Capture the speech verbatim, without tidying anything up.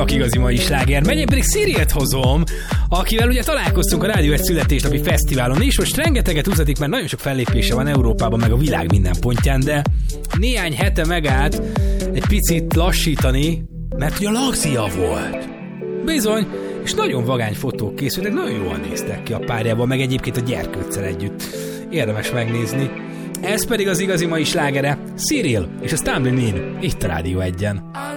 aki igazi mai sláger megy, én pedig Cyrilt hozom, akivel ugye találkoztunk a Rádió egy születésnapi fesztiválon, és most rengeteget húzatik, mert nagyon sok fellépése van Európában, meg a világ minden pontján, de néhány hete megállt egy picit lassítani, mert ugye a lagzia volt. Bizony, és nagyon vagány fotók készültek, nagyon jól néztek ki a párjával, meg egyébként a gyerkőccel együtt. Érdemes megnézni. Ez pedig az igazi mai slágere, Cyril és a Stumbling In, itt a Rádió egyen.